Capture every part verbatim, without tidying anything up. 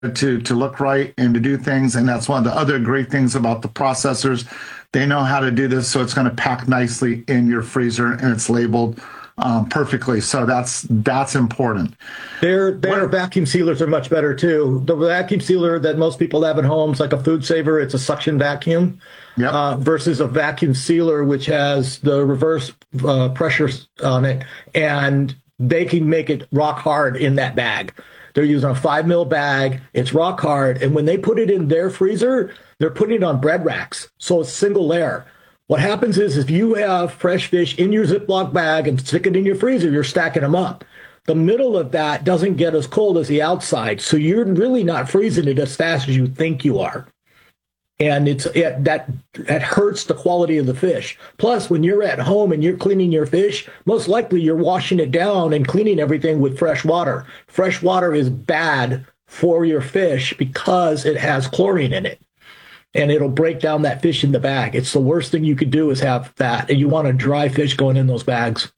to to look right and to do things. And that's one of the other great things about the processors. They know how to do this, so it's going to pack nicely in your freezer, and it's labeled um, perfectly. So that's that's important. Their their what, vacuum sealers are much better too. The vacuum sealer that most people have at home is like a food saver. It's a suction vacuum. Yep. Uh, versus a vacuum sealer, which has the reverse uh, pressure on it, and they can make it rock hard in that bag. They're using a five mil bag. It's rock hard. And when they put it in their freezer, they're putting it on bread racks. So it's single layer. What happens is if you have fresh fish in your Ziploc bag and stick it in your freezer, you're stacking them up. The middle of that doesn't get as cold as the outside. So you're really not freezing it as fast as you think you are. And it's it, that that hurts the quality of the fish. Plus, when you're at home and you're cleaning your fish, most likely you're washing it down and cleaning everything with fresh water. Fresh water is bad for your fish because it has chlorine in it. And it'll break down that fish in the bag. It's the worst thing you could do is have that. And you want a dry fish going in those bags.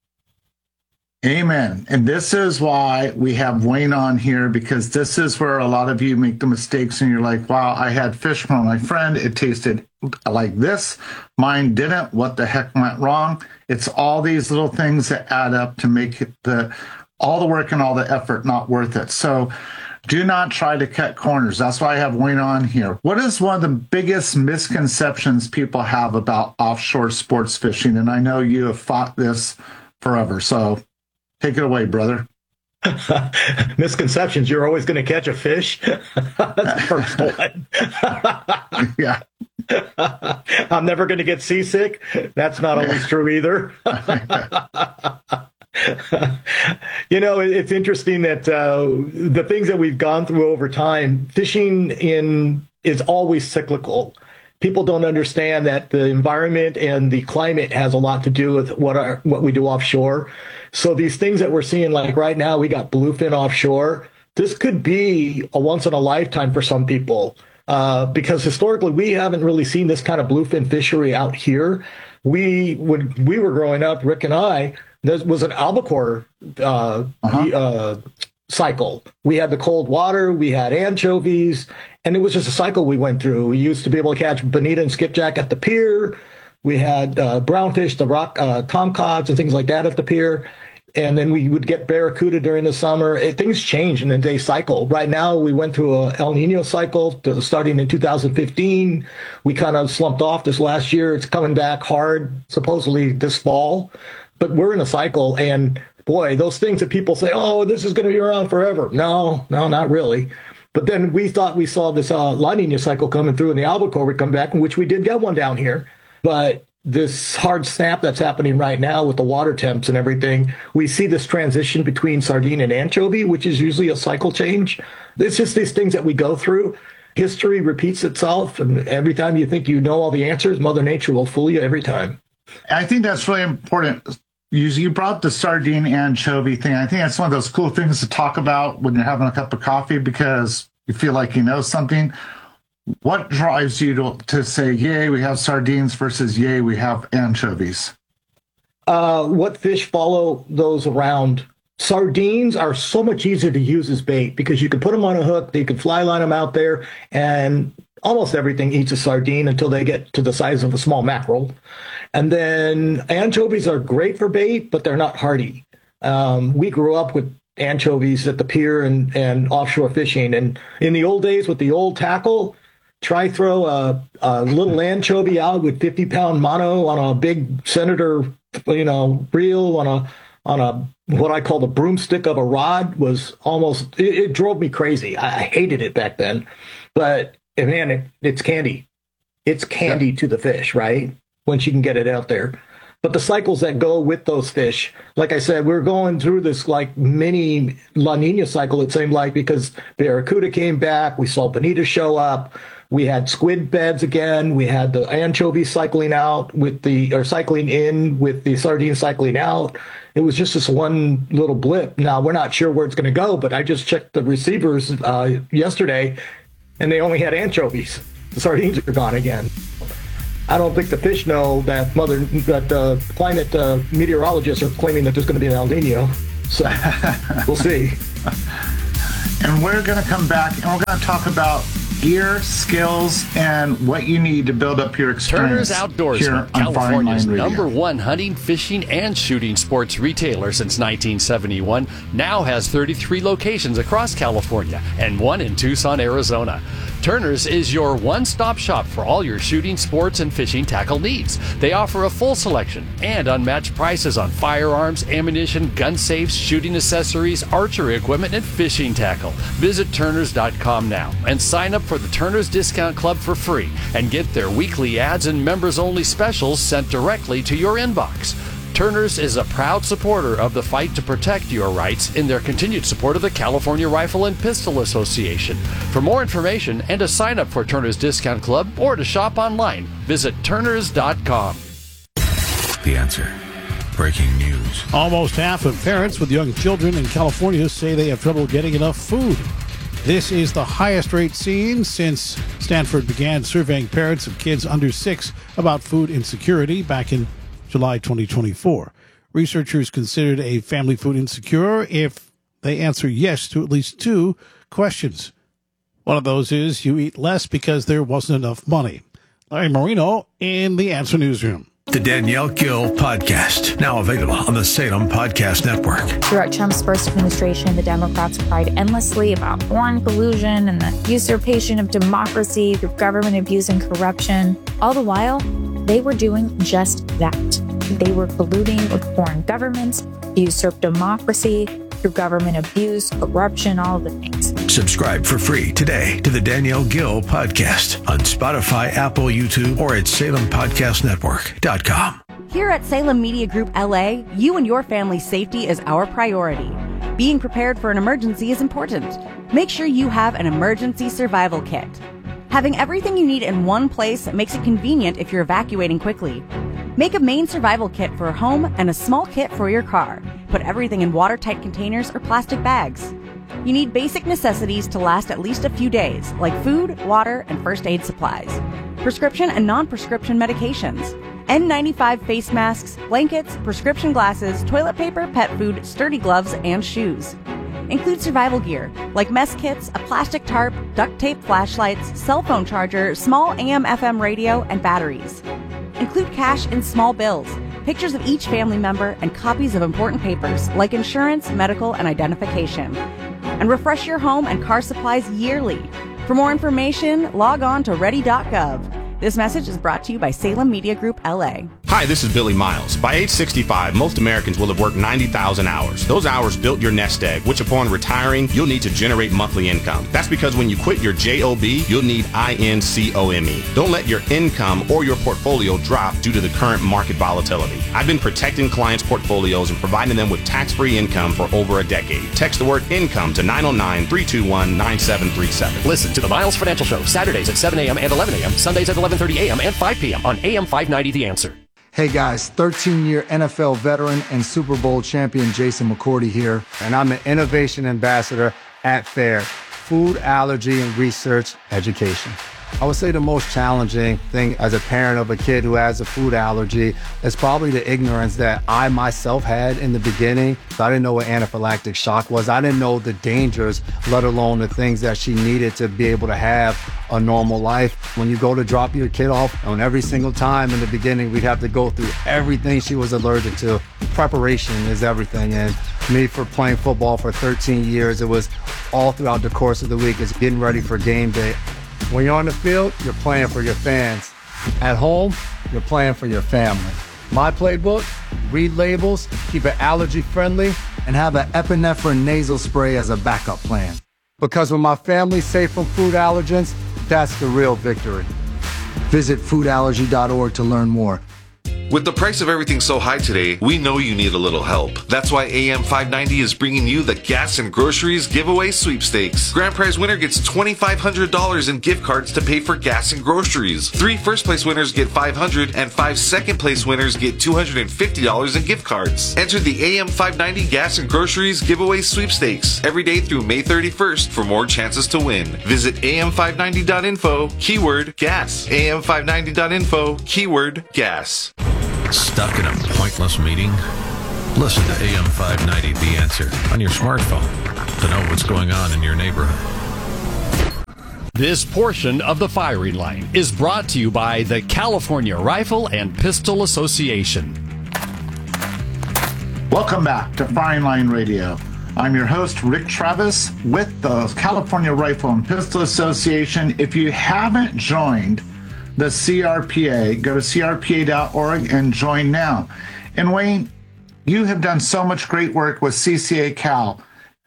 Amen. And this is why we have Wayne on here, because this is where a lot of you make the mistakes and you're like, wow, I had fish from my friend. It tasted like this. Mine didn't. What the heck went wrong? It's all these little things that add up to make it the all the work and all the effort not worth it. So do not try to cut corners. That's why I have Wayne on here. What is one of the biggest misconceptions people have about offshore sports fishing? And I know you have fought this forever. So take it away, brother. Misconceptions. You're always going to catch a fish. That's the first one. Yeah. I'm never going to get seasick. That's not always true either. You know, it's interesting that uh, the things that we've gone through over time, fishing in is always cyclical. People don't understand that the environment and the climate has a lot to do with what our, what we do offshore. So these things that we're seeing, like right now, we got bluefin offshore. This could be a once in a lifetime for some people uh, because historically we haven't really seen this kind of bluefin fishery out here. We, when we were growing up, Rick and I, there was an albacore uh, uh-huh. uh, cycle. We had the cold water, we had anchovies, and it was just a cycle we went through. We used to be able to catch bonita and skipjack at the pier. We had uh, brownfish, the rock uh, tomcods, and things like that at the pier. And then we would get barracuda during the summer. It, things change in a day cycle. Right now, we went through a El Nino cycle to, starting in two thousand fifteen. We kind of slumped off this last year. It's coming back hard, supposedly this fall. But we're in a cycle, and boy, those things that people say, oh, this is going to be around forever. No, no, not really. But then we thought we saw this uh, La Nina cycle coming through, and the albacore would come back, in which we did get one down here. But this hard snap that's happening right now with the water temps and everything, we see this transition between sardine and anchovy, which is usually a cycle change. It's just these things that we go through. History repeats itself, and every time you think you know all the answers, Mother Nature will fool you every time. I think that's really important. You, you brought up the sardine anchovy thing. I think that's one of those cool things to talk about when you're having a cup of coffee because you feel like you know something. What drives you to, to say, yay, we have sardines versus yay, we have anchovies? Uh, what fish follow those around? Sardines are so much easier to use as bait because you can put them on a hook, you can fly line them out there, and almost everything eats a sardine until they get to the size of a small mackerel. And then anchovies are great for bait, but they're not hardy. Um, we grew up with anchovies at the pier and, and offshore fishing. And in the old days with the old tackle, try throw a, a little anchovy out with fifty pound mono on a big Senator, you know, reel on a, on a, what I call the broomstick of a rod was almost, it, it drove me crazy. I, I hated it back then, but man, it, it's candy. It's candy yeah. to the fish, right? Once you can get it out there. But the cycles that go with those fish, like I said, we're going through this like mini La Nina cycle, it seemed like, because barracuda came back. We saw bonita show up. We had squid beds again. We had the anchovy cycling out with the, or cycling in with the sardine cycling out. It was just this one little blip. Now, we're not sure where it's going to go, but I just checked the receivers uh, yesterday, and they only had anchovies. The sardines are gone again. I don't think the fish know that mother that uh, climate uh, meteorologists are claiming that there's going to be an El Nino. So we'll see. And we're going to come back and we're going to talk about gear, skills, and what you need to build up your experience. Turner's Outdoorsman, California's number one hunting, fishing, and shooting sports retailer since nineteen seventy-one, now has thirty-three locations across California and one in Tucson, Arizona. Turner's is your one-stop shop for all your shooting, sports, and fishing tackle needs. They offer a full selection and unmatched prices on firearms, ammunition, gun safes, shooting accessories, archery equipment, and fishing tackle. Visit Turners dot com now and sign up for the Turner's Discount Club for free and get their weekly ads and members-only specials sent directly to your inbox. Turner's is a proud supporter of the fight to protect your rights in their continued support of the California Rifle and Pistol Association. For more information and to sign up for Turner's Discount Club or to shop online, visit Turners dot com. The Answer. Breaking news. Almost half of parents with young children in California say they have trouble getting enough food. This is the highest rate seen since Stanford began surveying parents of kids under six about food insecurity back in July twenty twenty-four. Researchers considered a family food insecure if they answer yes to at least two questions. One of those is you eat less because there wasn't enough money. Larry Marino in the Answer Newsroom. The Danielle Gill Podcast, now available on the Salem Podcast Network. Throughout Trump's first administration, the Democrats cried endlessly about foreign collusion and the usurpation of democracy through government abuse and corruption. All the while, they were doing just that. They were colluding with foreign governments to usurp democracy through government abuse, corruption, all of the things. Subscribe for free today to the Danielle Gill Podcast on Spotify, Apple, YouTube, or at salem podcast network dot com. Here at Salem Media Group L A, you and your family's safety is our priority. Being prepared for an emergency is important. Make sure you have an emergency survival kit. Having everything you need in one place makes it convenient if you're evacuating quickly. Make a main survival kit for a home and a small kit for your car. Put everything in watertight containers or plastic bags. You need basic necessities to last at least a few days, like food, water, and first aid supplies. Prescription and non-prescription medications. N ninety-five face masks, blankets, prescription glasses, toilet paper, pet food, sturdy gloves, and shoes. Include survival gear, like mess kits, a plastic tarp, duct tape flashlights, cell phone charger, small A M F M radio, and batteries. Include cash and small bills, pictures of each family member, and copies of important papers like insurance, medical, and identification. And refresh your home and car supplies yearly. For more information, log on to ready dot gov. This message is brought to you by Salem Media Group L A. Hi, this is Billy Miles. By age sixty-five, most Americans will have worked ninety thousand hours. Those hours built your nest egg, which upon retiring, you'll need to generate monthly income. That's because when you quit your job, you'll need income. Don't let your income or your portfolio drop due to the current market volatility. I've been protecting clients' portfolios and providing them with tax-free income for over a decade. Text the word income to nine oh nine, three two one, nine seven three seven. Listen to the Miles Financial Show, Saturdays at seven a.m. and eleven a.m., Sundays at eleven thirty a.m. and five p.m. on A M five ninety The Answer. Hey guys, thirteen-year N F L veteran and Super Bowl champion Jason McCourty here, and I'm an innovation ambassador at FAIR, Food Allergy and Research Education. I would say the most challenging thing as a parent of a kid who has a food allergy is probably the ignorance that I myself had in the beginning. I didn't know what anaphylactic shock was. I didn't know the dangers, let alone the things that she needed to be able to have a normal life. When you go to drop your kid off, and every single time in the beginning, we'd have to go through everything she was allergic to. Preparation is everything. And me, for playing football for thirteen years, it was all throughout the course of the week. It's getting ready for game day. When you're on the field, you're playing for your fans. At home, you're playing for your family. My playbook, read labels, keep it allergy friendly, and have an epinephrine nasal spray as a backup plan. Because when my family's safe from food allergens, that's the real victory. Visit food allergy dot org to learn more. With the price of everything so high today, we know you need a little help. That's why A M five ninety is bringing you the Gas and Groceries Giveaway Sweepstakes. Grand prize winner gets two thousand five hundred dollars in gift cards to pay for gas and groceries. Three first place winners get five hundred dollars and five second place winners get two hundred fifty dollars in gift cards. Enter the A M five ninety Gas and Groceries Giveaway Sweepstakes every day through May thirty-first for more chances to win. Visit A M five ninety dot info, keyword gas. A M five ninety dot info, keyword gas. Stuck in a pointless meeting? Listen to A M five ninety The Answer on your smartphone to know what's going on in your neighborhood. This portion of the firing line is brought to you by the California Rifle and Pistol Association. Welcome back to Firing Line Radio. I'm your host, Rick Travis, with the California Rifle and Pistol Association. If you haven't joined the C R P A, go to C R P A dot org and join now. And Wayne, you have done so much great work with C C A Cal.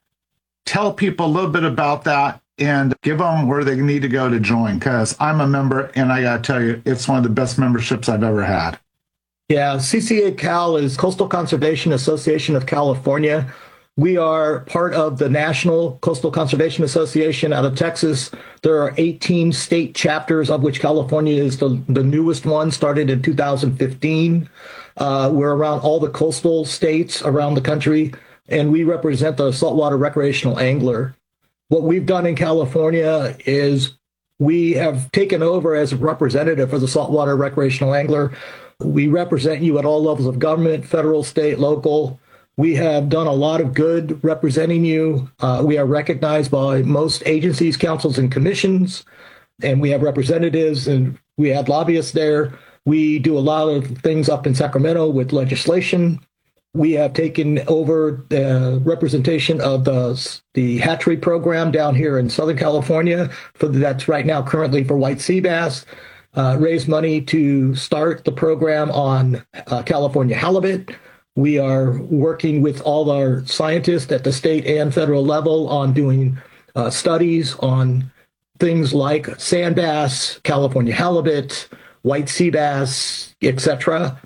Tell people a little bit about that and give them where they need to go to join, because I'm a member, and I got to tell you, it's one of the best memberships I've ever had. Yeah, C C A Cal is Coastal Conservation Association of California. We are part of the National Coastal Conservation Association out of Texas. There are eighteen state chapters, of which California is the, the newest one, started in two thousand fifteen. Uh, we're around all the coastal states around the country, and we represent the saltwater recreational angler. What we've done in California is we have taken over as a representative for the saltwater recreational angler. We represent you at all levels of government, federal, state, local. We have done a lot of good representing you. Uh, we are recognized by most agencies, councils, and commissions, and we have representatives, and we have lobbyists there. We do a lot of things up in Sacramento with legislation. We have taken over the representation of the, the hatchery program down here in Southern California. For that's right now currently for white sea bass. Uh, raise money to start the program on uh, California halibut. We are working with all our scientists at the state and federal level on doing uh, studies on things like sand bass, California halibut, white sea bass, et cetera.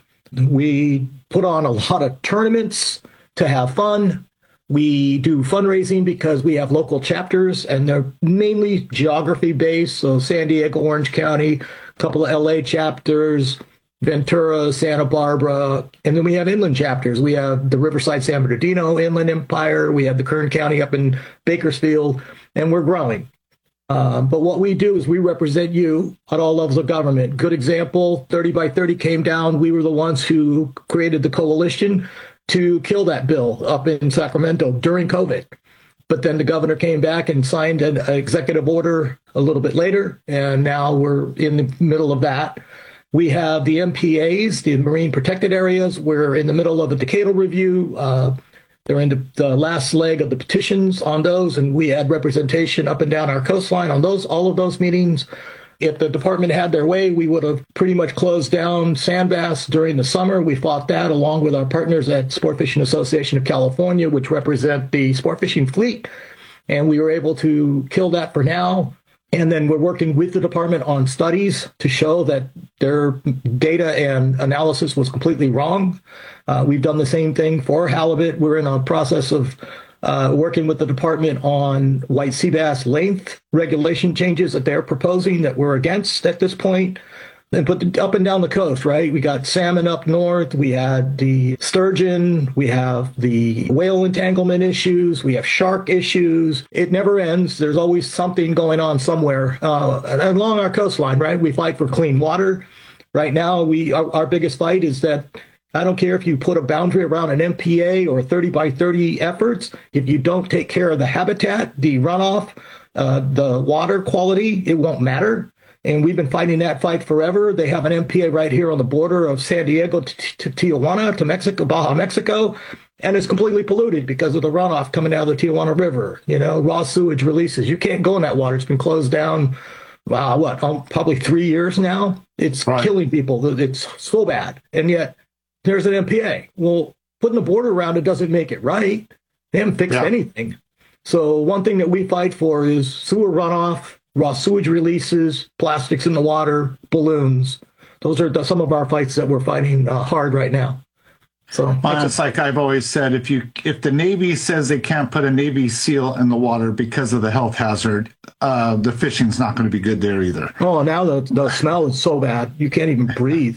We put on a lot of tournaments to have fun. We do fundraising because we have local chapters, and they're mainly geography-based, so San Diego, Orange County, a couple of L A chapters, Ventura, Santa Barbara, and then we have inland chapters. We have the Riverside San Bernardino Inland Empire. We have the Kern County up in Bakersfield, and we're growing. Um, but what we do is we represent you at all levels of government. Good example, thirty by thirty came down. We were the ones who created the coalition to kill that bill up in Sacramento during COVID. But then the governor came back and signed an executive order a little bit later, and now we're in the middle of that. We have the M P As, the Marine Protected Areas. We're in the middle of a decadal review. Uh, they're in the, the last leg of the petitions on those, and we had representation up and down our coastline on those, all of those meetings. If the department had their way, we would have pretty much closed down sand bass during the summer. We fought that along with our partners at Sport Fishing Association of California, which represent the sport fishing fleet, and we were able to kill that for now. And then we're working with the department on studies to show that their data and analysis was completely wrong. Uh, we've done the same thing for halibut. We're in a process of uh, working with the department on white sea bass length regulation changes that they're proposing that we're against at this point. And put the, up and down the coast, right? We got salmon up north. We had the sturgeon. We have the whale entanglement issues. We have shark issues. It never ends. There's always something going on somewhere uh, along our coastline, right? We fight for clean water. Right now, we our, our biggest fight is that I don't care if you put a boundary around an M P A or thirty by thirty efforts. If you don't take care of the habitat, the runoff, uh, the water quality, it won't matter. And we've been fighting that fight forever. They have an M P A right here on the border of San Diego to, to Tijuana, to Mexico, Baja, Mexico, and it's completely polluted because of the runoff coming out of the Tijuana River. You know, raw sewage releases. You can't go in that water. It's been closed down, uh, what, um, probably three years now. It's right. Killing people. It's so bad. And yet there's an M P A. Well, putting a border around it doesn't make it right. They haven't fixed yeah. anything. So one thing that we fight for is sewer runoff, raw sewage releases, plastics in the water, balloons. Those are the, some of our fights that we're fighting uh, hard right now. So well, it's like I've always said, if you if the Navy says they can't put a Navy SEAL in the water because of the health hazard, uh, the fishing's not going to be good there either. Oh, now the, the smell is so bad. You can't even breathe.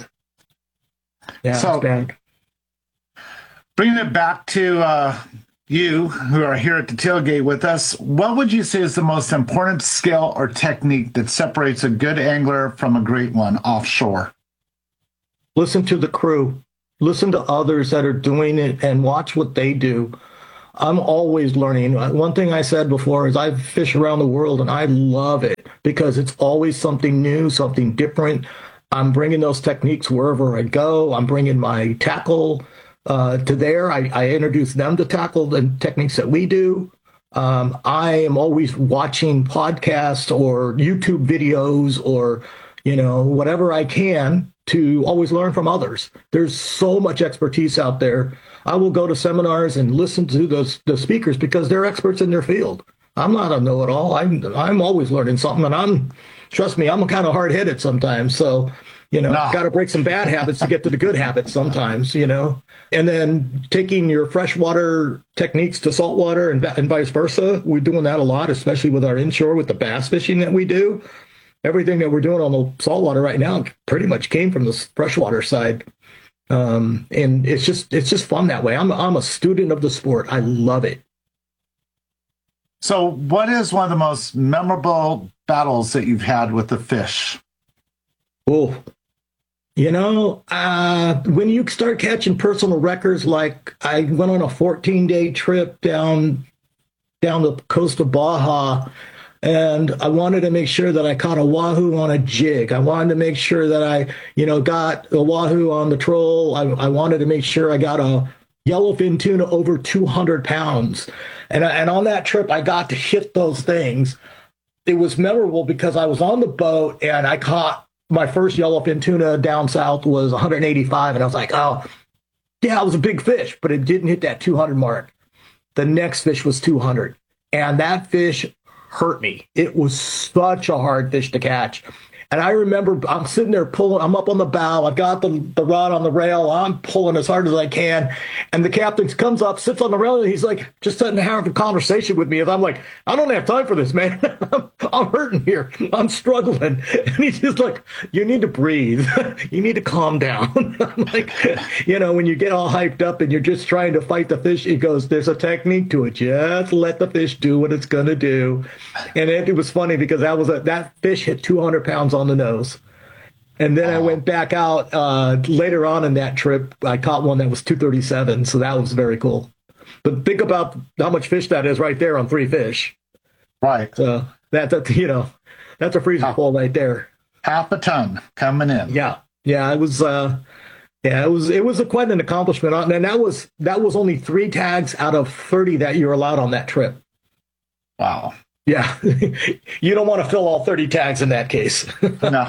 Yeah, so, it's bad. Bringing it back to uh, you who are here at the tailgate with us, what would you say is the most important skill or technique that separates a good angler from a great one offshore? Listen to the crew. listen to others that are doing it and watch what they do. I'm always learning. One thing I said before is I've fished around the world and I love it because it's always something new, something different. I'm bringing those techniques wherever I go. I'm bringing my tackle uh, to there. I, I introduce them to tackle and techniques that we do. Um, I am always watching podcasts or YouTube videos or, you know, whatever I can to always learn from others. There's so much expertise out there. I will go to seminars and listen to those the speakers because they're experts in their field. I'm not a know-it-all. I'm I'm always learning something, and I'm trust me, I'm kind of hard-headed sometimes. So, you know, no. got to break some bad habits to get to the good habits sometimes. You know, and then taking your freshwater techniques to saltwater and and vice versa. We're doing that a lot, especially with our inshore with the bass fishing that we do. Everything that we're doing on the saltwater right now pretty much came from the freshwater side. Um, and it's just, it's just fun that way. I'm, I'm a student of the sport. I love it. So what is one of the most memorable battles that you've had with the fish? Oh, you know, uh, when you start catching personal records, like I went on a fourteen day trip down, down the coast of Baja, and I wanted to make sure that I caught a wahoo on a jig. I wanted to make sure that I, you know, got a wahoo on the troll. I, I wanted to make sure I got a yellowfin tuna over two hundred pounds. And, and on that trip, I got to hit those things. It was memorable because I was on the boat and I caught my first yellowfin tuna down south was one hundred eighty-five. And I was like, oh, yeah, it was a big fish, but it didn't hit that two hundred mark. The next fish was two hundred. And that fish hurt me. It was such a hard fish to catch. And I remember I'm sitting there pulling, I'm up on the bow, I've got the, the rod on the rail, I'm pulling as hard as I can. And the captain comes up, sits on the rail, and he's like, just sitting there having a conversation with me. And I'm like, I don't have time for this, man. I'm, I'm hurting here. I'm struggling. And he's just like, you need to breathe. You need to calm down. I'm like, you know, when you get all hyped up and you're just trying to fight the fish, he goes, there's a technique to it. Just let the fish do what it's going to do. And it, it was funny because that was a, that fish hit two hundred pounds on the nose. And then I went back out uh, later on in that trip. I caught one that was two thirty-seven, so that was very cool. But think about how much fish that is right there on three fish. Right. So that, that you know, that's a freezer pull right there. Half a ton coming in. Yeah, yeah. It was, uh, yeah, it was, it was a, quite an accomplishment. And that was that was only three tags out of thirty that you're allowed on that trip. Wow. Yeah, you don't want to fill all thirty tags in that case. No.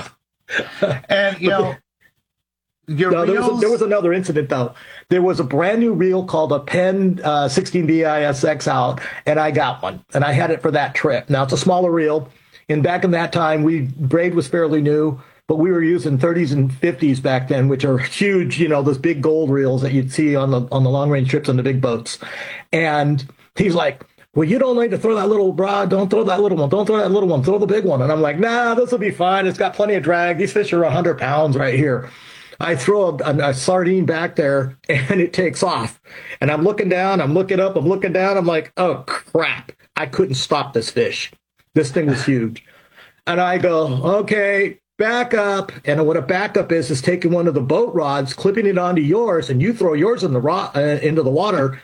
And, you know, your no, there, was reels... a, there was another incident, though. There was a brand new reel called a Penn uh, sixteen B I S X out, and I got one, and I had it for that trip. Now, it's a smaller reel, and back in that time, we braid was fairly new, but we were using thirties and fifties back then, which are huge, you know, those big gold reels that you'd see on the on the long-range trips on the big boats. And he's like, well, you don't like to throw that little rod. Don't throw that little one. Don't throw that little one. Throw the big one. And I'm like, nah, this will be fine. It's got plenty of drag. These fish are one hundred pounds right here. I throw a, a, a sardine back there, and it takes off. And I'm looking down. I'm looking up. I'm looking down. I'm like, oh, crap. I couldn't stop this fish. This thing was huge. And I go, okay, back up. And what a backup is, is taking one of the boat rods, clipping it onto yours, and you throw yours in the ro- uh, into the water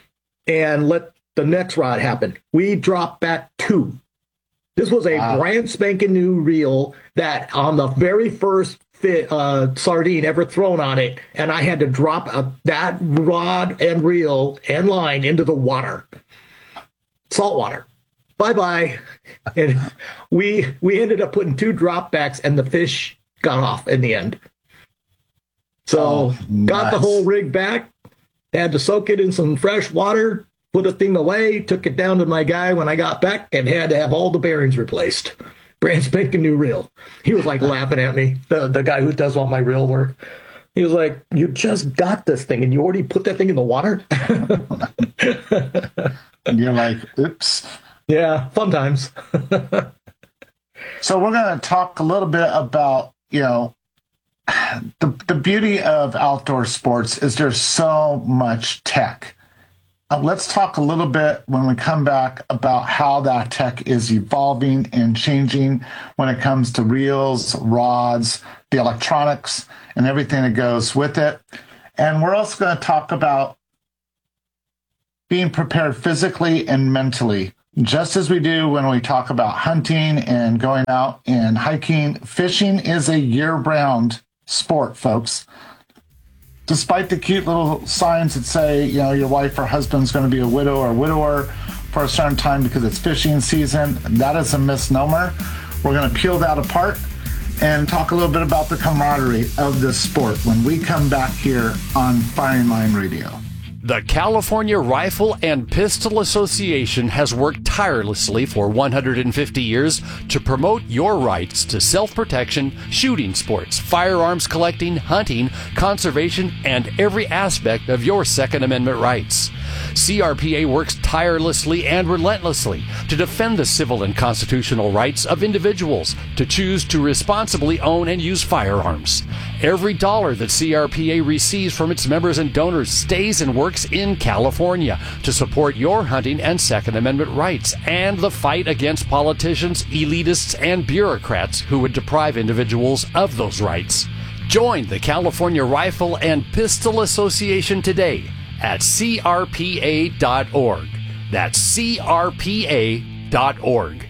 and let the next rod happened. We dropped back two. This was a wow. brand spanking new reel that on the very first fit, uh, sardine ever thrown on it, and I had to drop a, that rod and reel and line into the water. Salt water. Bye-bye. And we we ended up putting two drop backs, and the fish got off in the end. So oh, nice. Got the whole rig back, had to soak it in some fresh water, put the thing away, took it down to my guy when I got back, and had to have all the bearings replaced. Brand spanking new reel. He was like laughing at me, the, the guy who does all my reel work. He was like, you just got this thing, and you already put that thing in the water? And you're like, oops. Yeah, fun times. So we're going to talk a little bit about, you know, the, the beauty of outdoor sports is there's so much tech. Uh, let's talk a little bit when we come back about how that tech is evolving and changing when it comes to reels, rods, the electronics, and everything that goes with it. And we're also going to talk about being prepared physically and mentally. Just as we do when we talk about hunting and going out and hiking, fishing is a year-round sport, folks. Despite the cute little signs that say, you know, your wife or husband's going to be a widow or widower for a certain time because it's fishing season, that is a misnomer. We're going to peel that apart and talk a little bit about the camaraderie of this sport when we come back here on Firing Line Radio. The California Rifle and Pistol Association has worked tirelessly for one hundred fifty years to promote your rights to self-protection, shooting sports, firearms collecting, hunting, conservation, and every aspect of your Second Amendment rights. C R P A works tirelessly and relentlessly to defend the civil and constitutional rights of individuals to choose to responsibly own and use firearms. Every dollar that C R P A receives from its members and donors stays and works in California to support your hunting and Second Amendment rights and the fight against politicians, elitists, and bureaucrats who would deprive individuals of those rights. Join the California Rifle and Pistol Association today at C R P A dot org. That's C R P A dot org.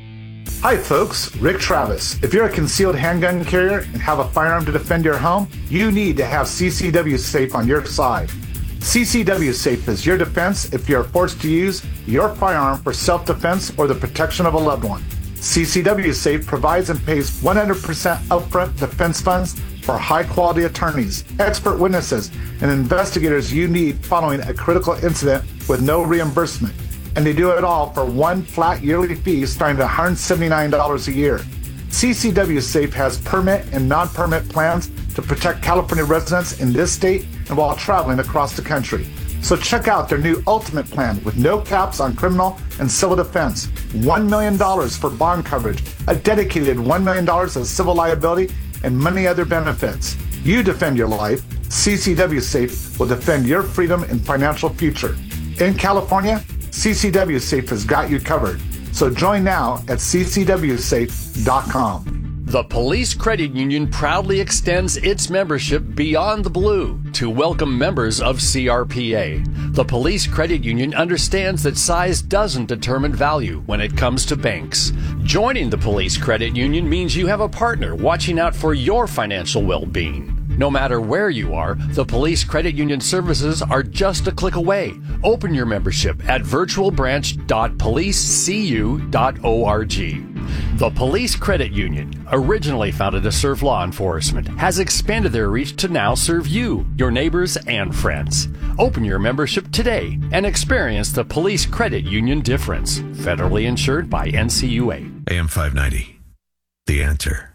Hi folks, Rick Travis. If you're a concealed handgun carrier and have a firearm to defend your home, you need to have C C W Safe on your side. C C W Safe is your defense if you're forced to use your firearm for self-defense or the protection of a loved one. C C W Safe provides and pays one hundred percent upfront defense funds for high-quality attorneys, expert witnesses, and investigators you need following a critical incident with no reimbursement. And they do it all for one flat yearly fee starting at one hundred seventy-nine dollars a year. C C W Safe has permit and non-permit plans to protect California residents in this state and while traveling across the country. So check out their new Ultimate Plan with no caps on criminal and civil defense, one million dollars for bond coverage, a dedicated one million dollars of civil liability, and many other benefits. You defend your life, C C W Safe will defend your freedom and financial future. In California, C C W Safe has got you covered. So join now at C C W safe dot com. The Police Credit Union proudly extends its membership beyond the blue to welcome members of C R P A. The Police Credit Union understands that size doesn't determine value when it comes to banks. Joining the Police Credit Union means you have a partner watching out for your financial well-being. No matter where you are, the Police Credit Union services are just a click away. Open your membership at virtual branch dot police c u dot org. The Police Credit Union, originally founded to serve law enforcement, has expanded their reach to now serve you, your neighbors, and friends. Open your membership today and experience the Police Credit Union difference. Federally insured by N C U A. A M five ninety, The Answer.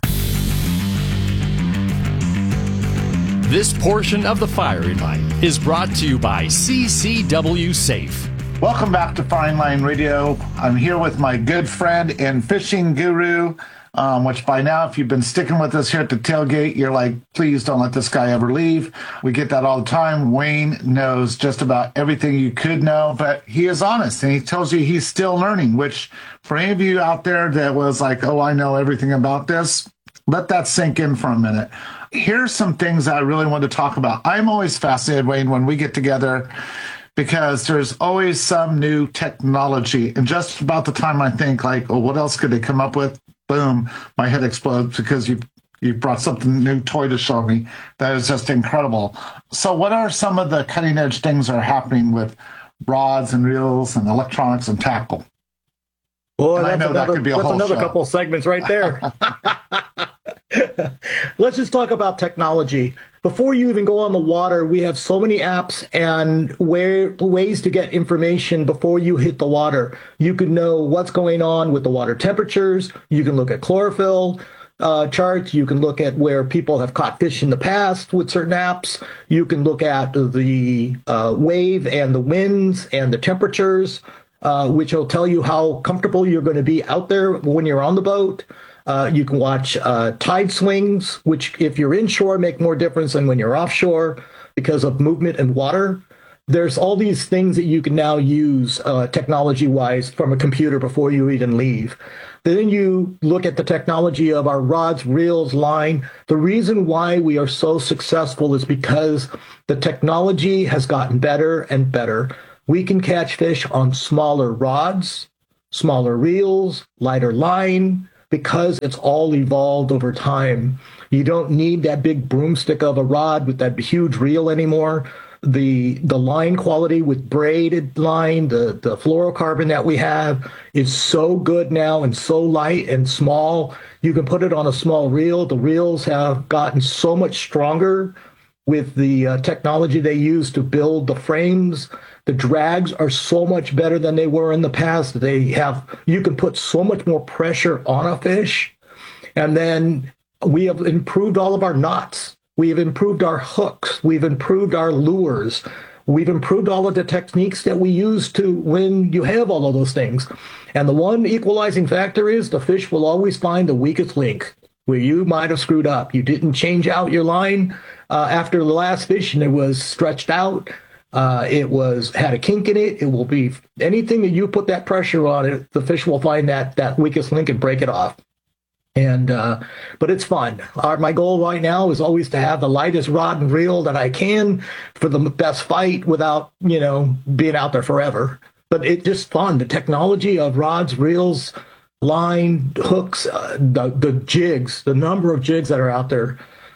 This portion of the Firing Line is brought to you by C C W Safe. Welcome back to Firing Line Radio. I'm here with my good friend and fishing guru, um, which by now, if you've been sticking with us here at the tailgate, you're like, please don't let this guy ever leave. We get that all the time. Wayne knows just about everything you could know, but he is honest, and he tells you he's still learning, which for any of you out there that was like, oh, I know everything about this, let that sink in for a minute. Here's some things I really want to talk about. I'm always fascinated, Wayne, when we get together, because there's always some new technology. And just about the time I think, like, oh, what else could they come up with? Boom, my head explodes because you you brought something new toy to show me that is just incredible. So what are some of the cutting edge things that are happening with rods and reels and electronics and tackle? Well, and that's I know another, that could be a that's whole another show. couple of segments right there. Let's just talk about technology. Before you even go on the water, we have so many apps and where, ways to get information before you hit the water. You can know what's going on with the water temperatures. You can look at chlorophyll uh, charts. You can look at where people have caught fish in the past with certain apps. You can look at the uh, wave and the winds and the temperatures, uh, which will tell you how comfortable you're going to be out there when you're on the boat. Uh, you can watch uh, tide swings, which if you're inshore make more difference than when you're offshore because of movement and water. there's all these things that you can now use uh, technology-wise from a computer before you even leave. Then you look at the technology of our rods, reels, line. The reason why we are so successful is because the technology has gotten better and better. We can catch fish on smaller rods, smaller reels, lighter line, because it's all evolved over time. You don't need that big broomstick of a rod with that huge reel anymore. The the line quality with braided line, the, the fluorocarbon that we have is so good now and so light and small. You can put it on a small reel. The reels have gotten so much stronger with the uh, technology they use to build the frames. The drags are so much better than they were in the past. They have, you can put so much more pressure on a fish. And then we have improved all of our knots. We've improved our hooks. We've improved our lures. We've improved all of the techniques that we use to when you have all of those things. And the one equalizing factor is the fish will always find the weakest link where you might have screwed up. You didn't change out your line uh, after the last fish and it was stretched out. Uh, it was had a kink in it. It will be anything that you put that pressure on it, the fish will find that that weakest link and break it off. And uh, but it's fun. Our, my goal right now is always to have the lightest rod and reel that I can for the best fight without, you know, being out there forever. But it's just fun. The technology of rods, reels, line, hooks, uh, the the jigs, the number of jigs that are out there,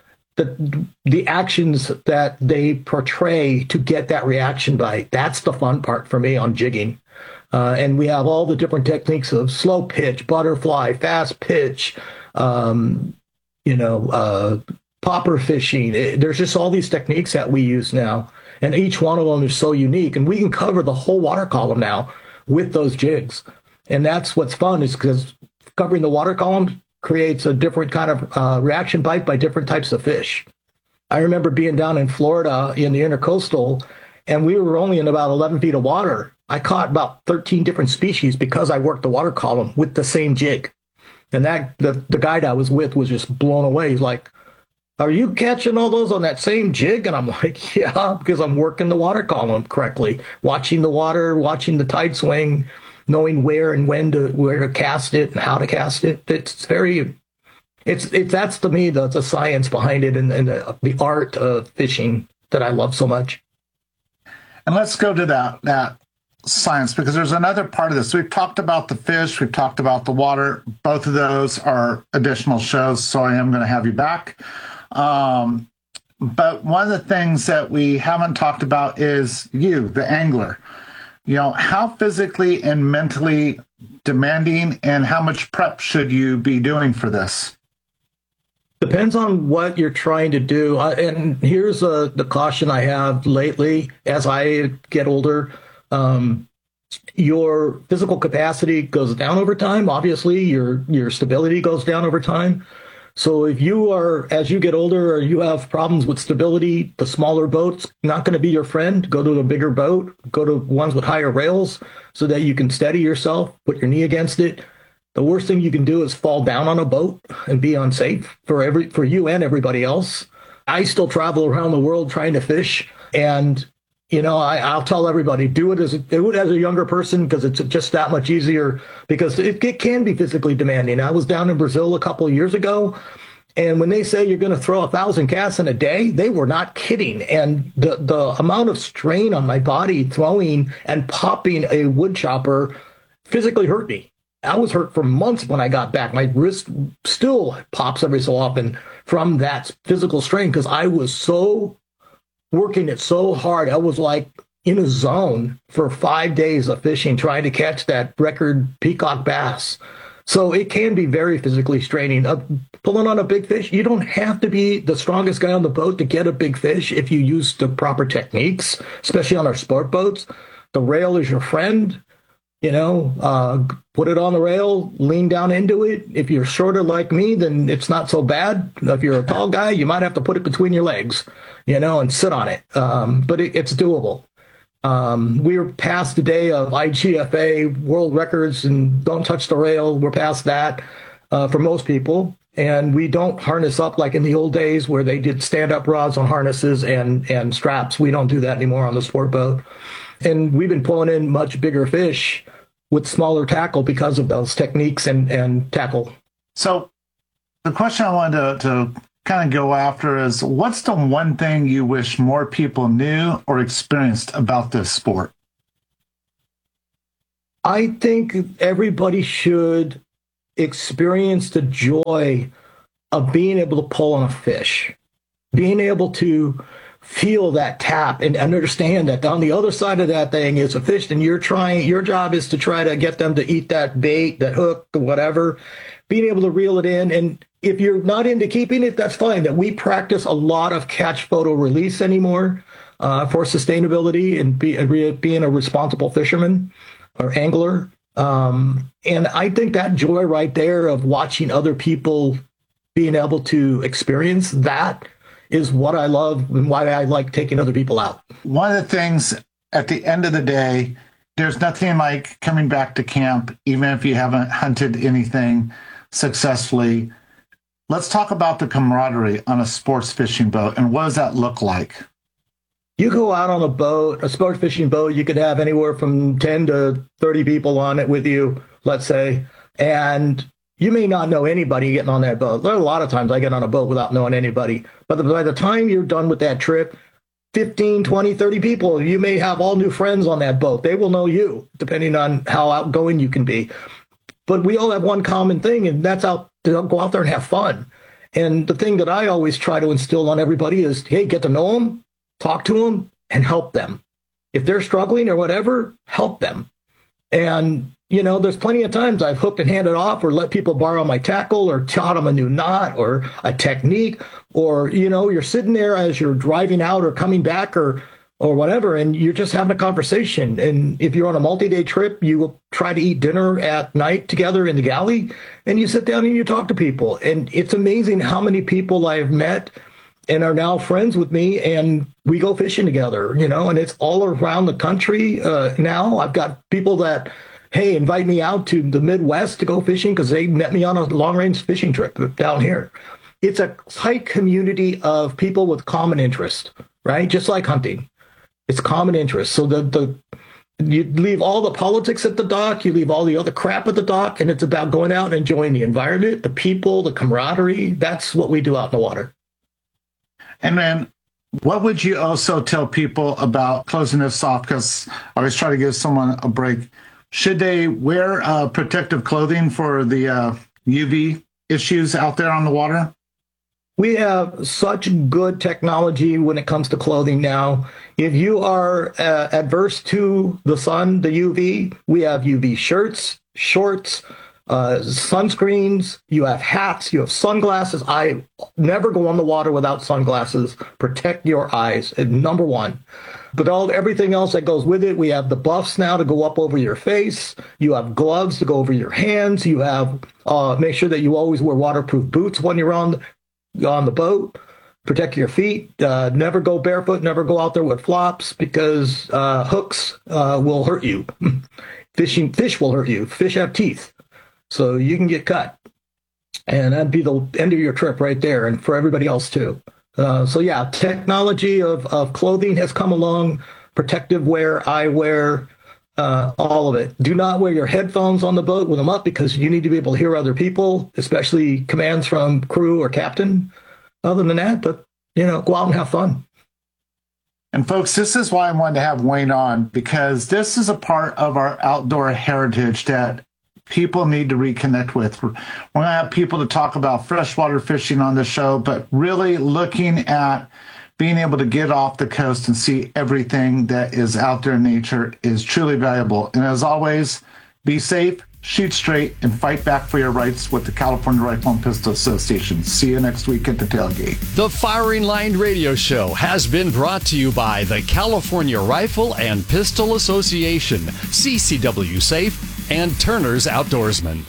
the the actions that they portray to get that reaction bite. That's the fun part for me on jigging. Uh, and we have all the different techniques of slow pitch, butterfly, fast pitch, um, you know, uh, popper fishing. It, there's just all these techniques that we use now. And each one of them is so unique. And we can cover the whole water column now with those jigs. And that's what's fun is because covering the water column creates a different kind of uh, reaction bite by different types of fish. I remember being down in Florida in the intercoastal, and we were only in about eleven feet of water. I caught about thirteen different species because I worked the water column with the same jig. And that the, the guide I was with was just blown away. He's like, are you catching all those on that same jig? And I'm like, yeah, because I'm working the water column correctly, watching the water, watching the tide swing, knowing where and when to where to cast it and how to cast it. It's very, it's it, that's to me the, the science behind it and, and the, the art of fishing that I love so much. And let's go to that that science, because there's another part of this. We've talked about the fish, we've talked about the water. Both of those are additional shows, so I am going to have you back. Um, but one of the things that we haven't talked about is you, the angler. You know, how physically and mentally demanding and how much prep should you be doing for this? Depends on what you're trying to do. Uh, and here's uh, the caution I have lately as I get older. Um, your physical capacity goes down over time. Obviously, your your stability goes down over time. So if you are, as you get older, or you have problems with stability, the smaller boat's not going to be your friend. Go to a bigger boat. Go to ones with higher rails so that you can steady yourself, put your knee against it. The worst thing you can do is fall down on a boat and be unsafe for every for you and everybody else. I still travel around the world trying to fish, and you know, I, I'll tell everybody, do it as a, do it as a younger person because it's just that much easier because it, it can be physically demanding. I was down in Brazil a couple of years ago, and when they say you're going to throw a thousand casts in a day, they were not kidding. And the, the amount of strain on my body throwing and popping a wood chopper physically hurt me. I was hurt for months when I got back. My wrist still pops every so often from that physical strain because I was so working it so hard. I was like in a zone for five days of fishing, trying to catch that record peacock bass. So it can be very physically straining. Uh, pulling on a big fish, you don't have to be the strongest guy on the boat to get a big fish if you use the proper techniques, especially on our sport boats. The rail is your friend. You know, uh, put it on the rail, lean down into it. If you're shorter like me, then it's not so bad. If you're a tall guy, you might have to put it between your legs, you know, and sit on it. Um, but it, it's doable. Um, we're past the day of I G F A world records and don't touch the rail. We're past that. uh, for most people. And we don't harness up like in the old days where they did stand-up rods on harnesses and, and straps. We don't do that anymore on the sport boat. And we've been pulling in much bigger fish with smaller tackle because of those techniques and, and tackle. So the question I wanted to, to kind of go after is, what's the one thing you wish more people knew or experienced about this sport? I think everybody should experience the joy of being able to pull on a fish, being able to feel that tap and understand that on the other side of that thing is a fish, and you're trying, your job is to try to get them to eat that bait, that hook, whatever, being able to reel it in. And if you're not into keeping it, that's fine. That we practice a lot of catch, photo, release anymore uh, for sustainability and be, being a responsible fisherman or angler. Um, and I think that joy right there of watching other people being able to experience that is what I love and why I like taking other people out. One of the things at the end of the day, there's nothing like coming back to camp, even if you haven't hunted anything successfully. Let's talk about the camaraderie on a sports fishing boat, and what does that look like? You go out on a boat, a sport fishing boat, you could have anywhere from ten to thirty people on it with you, let's say, and you may not know anybody getting on that boat. There are a lot of times I get on a boat without knowing anybody, but by the time you're done with that trip, fifteen, twenty, thirty people, you may have all new friends on that boat. They will know you, depending on how outgoing you can be. But we all have one common thing, and that's out to go out there and have fun. And the thing that I always try to instill on everybody is, hey, get to know them, talk to them, and help them. If they're struggling or whatever, help them. And, you know, there's plenty of times I've hooked and handed off or let people borrow my tackle or taught them a new knot or a technique, or, you know, you're sitting there as you're driving out or coming back or or whatever, and you're just having a conversation. And if you're on a multi-day trip, you will try to eat dinner at night together in the galley, and you sit down and you talk to people. And it's amazing how many people I've met and are now friends with me, and we go fishing together, you know, and it's all around the country uh, now. I've got people that, hey, invite me out to the Midwest to go fishing because they met me on a long-range fishing trip down here. It's a tight community of people with common interest, right? Just like hunting. It's common interest. So the the you leave all the politics at the dock, you leave all the other crap at the dock, and it's about going out and enjoying the environment, the people, the camaraderie. That's what we do out in the water. And then what would you also tell people about closing this off? Because I always try to give someone a break. Should they wear uh, protective clothing for the uh, U V issues out there on the water? We have such good technology when it comes to clothing now. If you are uh, adverse to the sun, the U V, we have U V shirts, shorts, uh, sunscreens, you have hats, you have sunglasses. I never go on the water without sunglasses. Protect your eyes, number one. But all everything else that goes with it, we have the buffs now to go up over your face. You have gloves to go over your hands. You have, uh, make sure that you always wear waterproof boots when you're on on the boat. Protect your feet. Uh, never go barefoot. Never go out there with flops because uh, hooks uh, will hurt you. Fishing fish will hurt you. Fish have teeth, so you can get cut, and that'd be the end of your trip right there, and for everybody else too. Uh, so yeah, technology of of clothing has come along. Protective wear, eyewear, uh, all of it. Do not wear your headphones on the boat with them up because you need to be able to hear other people, especially commands from crew or captain. Other than that, but, you know, go out and have fun. And folks, this is why I wanted to have Wayne on, because this is a part of our outdoor heritage that people need to reconnect with. We're going to have people to talk about freshwater fishing on the show, but really looking at being able to get off the coast and see everything that is out there in nature is truly valuable. And as always, be safe, shoot straight, and fight back for your rights with the California Rifle and Pistol Association. See you next week at the tailgate. The Firing Line Radio Show has been brought to you by the California Rifle and Pistol Association, C C W Safe, and Turner's Outdoorsman.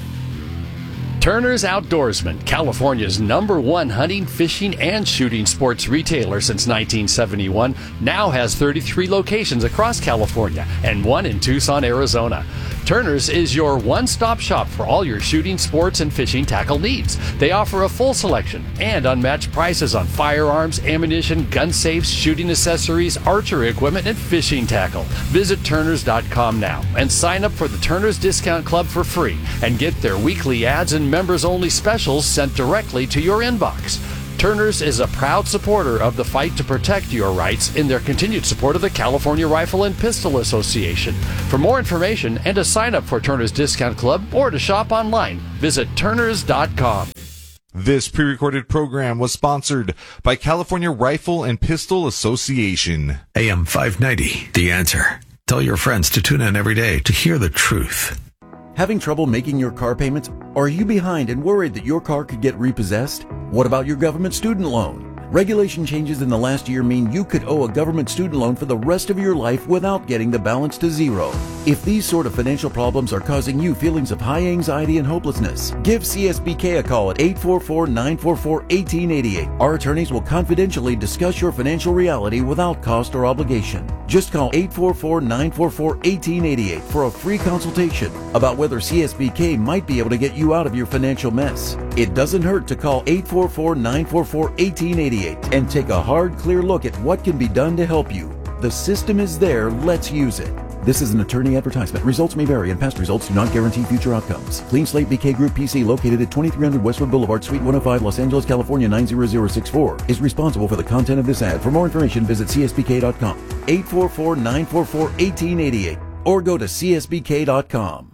Turner's Outdoorsman, California's number one hunting, fishing, and shooting sports retailer since nineteen seventy-one, now has thirty-three locations across California and one in Tucson, Arizona. Turner's is your one-stop shop for all your shooting, sports, and fishing tackle needs. They offer a full selection and unmatched prices on firearms, ammunition, gun safes, shooting accessories, archery equipment, and fishing tackle. Visit Turners dot com now and sign up for the Turner's Discount Club for free and get their weekly ads and members-only specials sent directly to your inbox. Turner's is a proud supporter of the fight to protect your rights in their continued support of the California Rifle and Pistol Association. For more information and to sign up for Turner's Discount Club or to shop online, visit Turners dot com. This pre-recorded program was sponsored by California Rifle and Pistol Association. A M five ninety, The Answer. Tell your friends to tune in every day to hear the truth. Having trouble making your car payments? Are you behind and worried that your car could get repossessed? What about your government student loan? Regulation changes in the last year mean you could owe a government student loan for the rest of your life without getting the balance to zero. If these sort of financial problems are causing you feelings of high anxiety and hopelessness, give C S B K a call at eight four four, nine four four, one eight eight eight. Our attorneys will confidentially discuss your financial reality without cost or obligation. Just call eight four four, nine four four, one eight eight eight for a free consultation about whether C S B K might be able to get you out of your financial mess. It doesn't hurt to call eight four four, nine four four, one eight eight eight and take a hard, clear look at what can be done to help you. The system is there. Let's use it. This is an attorney advertisement. Results may vary and past results do not guarantee future outcomes. Clean Slate B K Group P C, located at twenty-three hundred Westwood Boulevard, Suite one oh five, Los Angeles, California nine zero zero six four, is responsible for the content of this ad. For more information, visit C S B K dot com, eight four four, nine four four, one eight eight eight, or go to C S B K dot com.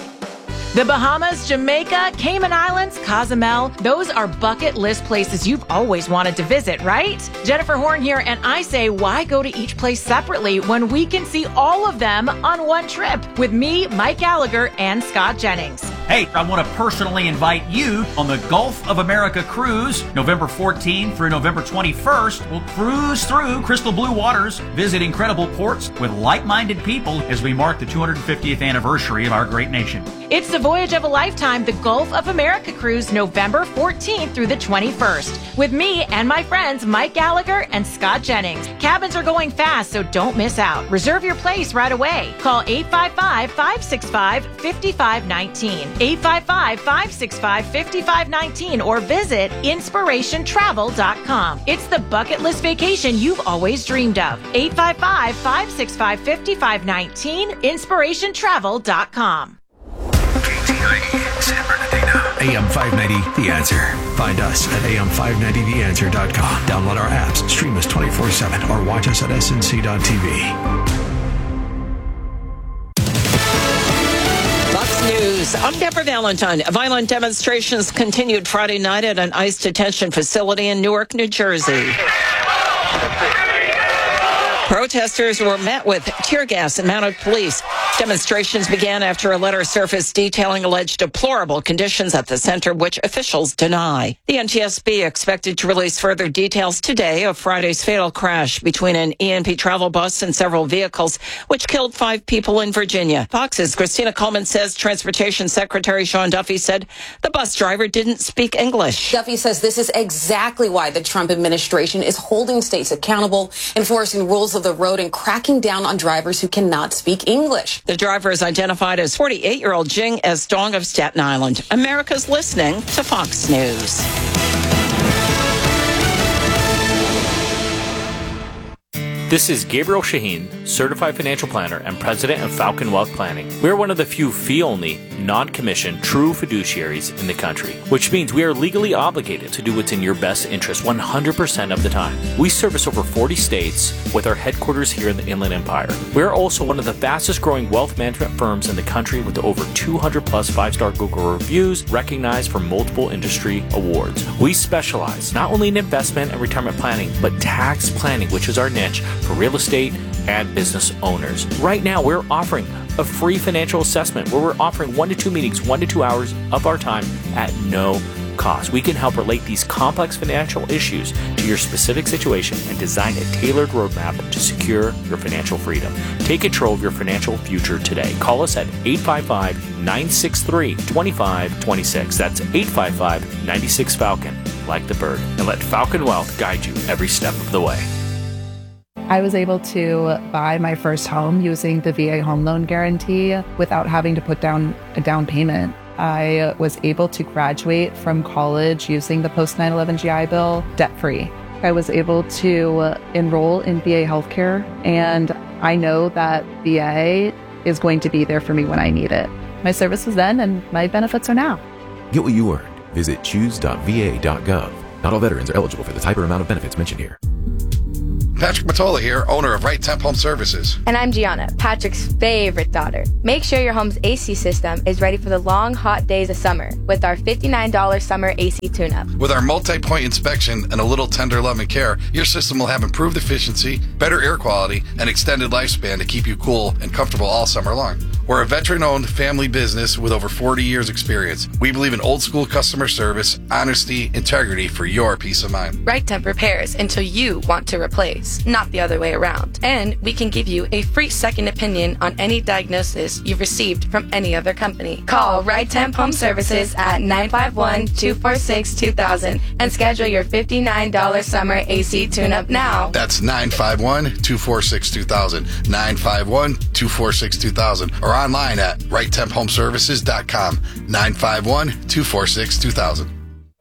The Bahamas, Jamaica, Cayman Islands, Cozumel, those are bucket list places you've always wanted to visit, right? Jennifer Horn here, and I say, why go to each place separately when we can see all of them on one trip with me, Mike Gallagher, and Scott Jennings? Hey, I want to personally invite you on the Gulf of America cruise, November fourteenth through November twenty-first. We'll cruise through crystal blue waters, visit incredible ports with like-minded people as we mark the two hundred fiftieth anniversary of our great nation. It's the voyage of a lifetime, the Gulf of America cruise, November fourteenth through the twenty-first, with me and my friends Mike Gallagher and Scott Jennings. Cabins are going fast, so don't miss out. Reserve your place right away. Call eight five five, five six five, five five one nine, eight five five, five six five, five five one nine, or visit inspiration travel dot com. It's the bucket list vacation you've always dreamed of. eight five five, five six five, five five one nine, inspiration travel dot com. K T I E, San Bernardino. A M five ninety, The Answer. Find us at A M five ninety the answer dot com. Download our apps, stream us twenty-four seven, or watch us at S N C dot T V. Fox News. I'm Deborah Valentine. Violent demonstrations continued Friday night at an ICE detention facility in Newark, New Jersey. Protesters were met with tear gas and mounted police. Demonstrations began after a letter surfaced detailing alleged deplorable conditions at the center, which officials deny. The N T S B expected to release further details today of Friday's fatal crash between an E and P travel bus and several vehicles, which killed five people in Virginia. Fox's Christina Coleman says Transportation Secretary Sean Duffy said the bus driver didn't speak English. Duffy says this is exactly why the Trump administration is holding states accountable, enforcing rules of the road, and cracking down on drivers who cannot speak English. The driver is identified as forty-eight-year-old Jing S. Dong of Staten Island. America's listening to Fox News. This is Gabriel Shaheen, Certified Financial Planner and President of Falcon Wealth Planning. We are one of the few fee-only, non-commissioned, true fiduciaries in the country, which means we are legally obligated to do what's in your best interest one hundred percent of the time. We service over forty states with our headquarters here in the Inland Empire. We are also one of the fastest growing wealth management firms in the country with over two hundred plus five-star Google reviews recognized for multiple industry awards. We specialize not only in investment and retirement planning, but tax planning, which is our niche for real estate and business owners. Right now, we're offering a free financial assessment where we're offering one to two meetings, one to two hours of our time at no cost. We can help relate these complex financial issues to your specific situation and design a tailored roadmap to secure your financial freedom. Take control of your financial future today. Call us at eight five five, nine six three, two five two six. That's eight five five, nine six Falcon, like the bird. And let Falcon Wealth guide you every step of the way. I was able to buy my first home using the V A home loan guarantee without having to put down a down payment. I was able to graduate from college using the post nine eleven G I Bill debt-free. I was able to enroll in V A healthcare, and I know that V A is going to be there for me when I need it. My service was then, and my benefits are now. Get what you earned. Visit choose dot v a dot gov. Not all veterans are eligible for the type or amount of benefits mentioned here. Patrick Matola here, owner of Right Temp Home Services. And I'm Gianna, Patrick's favorite daughter. Make sure your home's A C system is ready for the long, hot days of summer with our fifty-nine dollars summer A C tune-up. With our multi-point inspection and a little tender love and care, your system will have improved efficiency, better air quality, and extended lifespan to keep you cool and comfortable all summer long. We're a veteran-owned family business with over forty years experience. We believe in old-school customer service, honesty, integrity for your peace of mind. Right Temp repairs until you want to replace, not the other way around. And we can give you a free second opinion on any diagnosis you've received from any other company. Call Right Temp Home Services at nine five one, two four six, two thousand and schedule your fifty-nine dollars summer A C tune-up now. That's nine five one, two four six, two thousand, nine five one, two four six, two thousand, or online at right temp home services dot com, nine five one, two four six, two thousand.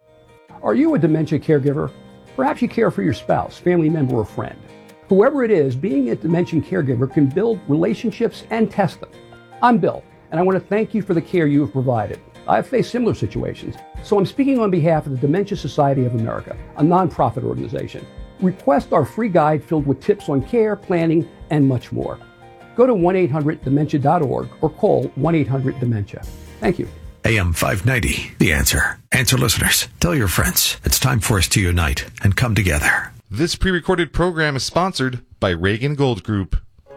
Are you a dementia caregiver? Perhaps you care for your spouse, family member, or friend. Whoever it is, being a dementia caregiver can build relationships and test them. I'm Bill, and I want to thank you for the care you have provided. I've faced similar situations, so I'm speaking on behalf of the Dementia Society of America, a nonprofit organization. Request our free guide filled with tips on care, planning, and much more. Go to one eight hundred dementia dot org or call one eight hundred dementia. Thank you. A M five ninety, The Answer. Answer listeners, tell your friends. It's time for us to unite and come together. This pre-recorded program is sponsored by Reagan Gold Group.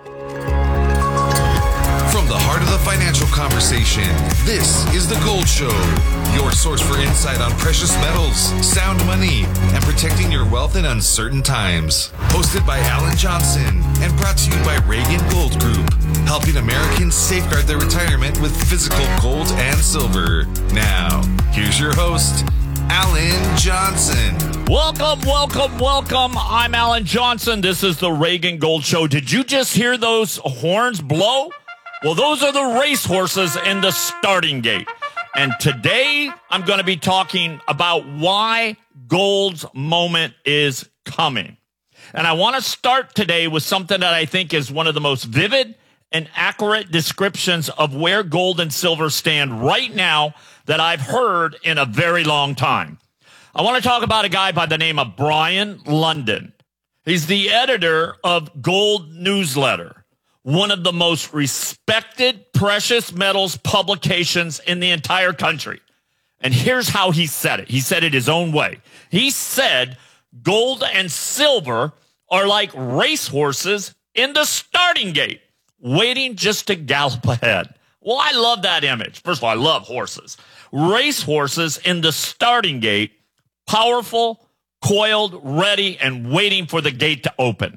From the heart of the financial conversation, this is The Gold Show, your source for insight on precious metals, sound money, and protecting your wealth in uncertain times. Hosted by Alan Johnson and brought to you by Reagan Gold Group, helping Americans safeguard their retirement with physical gold and silver. Now, here's your host, Alan Johnson. Welcome, welcome, welcome. I'm Alan Johnson. This is the Reagan Gold Show. Did you just hear those horns blow? Well, those are the racehorses in the starting gate. And today I'm going to be talking about why gold's moment is coming. And I want to start today with something that I think is one of the most vivid and accurate descriptions of where gold and silver stand right now that I've heard in a very long time. I want to talk about a guy by the name of Brian London. He's the editor of Gold Newsletter, one of the most respected precious metals publications in the entire country. And here's how he said it. He said it his own way. He said gold and silver are like racehorses in the starting gate, waiting just to gallop ahead. Well, I love that image. First of all, I love horses. Racehorses in the starting gate, powerful, coiled, ready, and waiting for the gate to open.